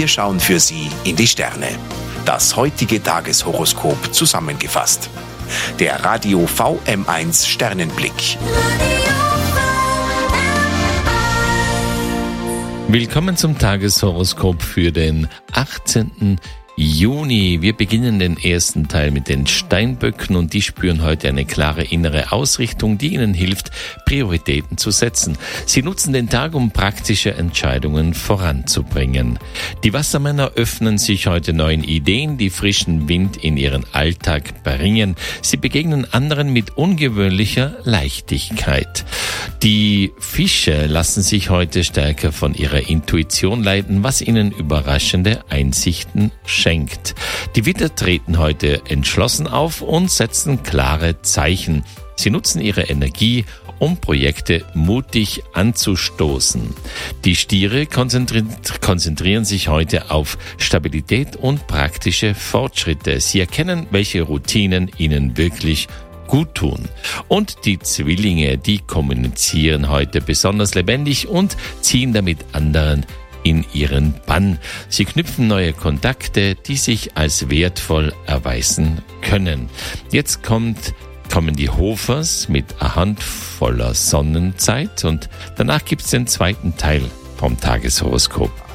Wir schauen für Sie in die Sterne. Das heutige Tageshoroskop zusammengefasst. Der Radio VM1 Sternenblick. Willkommen zum Tageshoroskop für den 18. Juni. Wir beginnen den ersten Teil mit den Steinböcken und die spüren heute eine klare innere Ausrichtung, die ihnen hilft, Prioritäten zu setzen. Sie nutzen den Tag, um praktische Entscheidungen voranzubringen. Die Wassermänner öffnen sich heute neuen Ideen, die frischen Wind in ihren Alltag bringen. Sie begegnen anderen mit ungewöhnlicher Leichtigkeit. Die Fische lassen sich heute stärker von ihrer Intuition leiten, was ihnen überraschende Einsichten schenkt. Die Widder treten heute entschlossen auf und setzen klare Zeichen. Sie nutzen ihre Energie, um Projekte mutig anzustoßen. Die Stiere konzentrieren sich heute auf Stabilität und praktische Fortschritte. Sie erkennen, welche Routinen ihnen wirklich gut tun. Und die Zwillinge, die kommunizieren heute besonders lebendig und ziehen damit anderen in ihren Bann. Sie knüpfen neue Kontakte, die sich als wertvoll erweisen können. Jetzt kommen die Hofers mit einer Hand voller Sonnenzeit und danach gibt's den zweiten Teil vom Tageshoroskop.